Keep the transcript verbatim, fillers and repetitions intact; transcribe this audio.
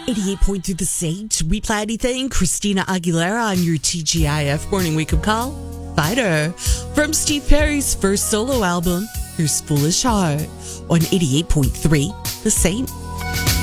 eighty-eight point three The Sage. We Play Anything. Christina Aguilera on your T G I F morning wake-up call. Fighter. From Steve Perry's first solo album, Here's Foolish Heart, on eighty-eight point three The Sage.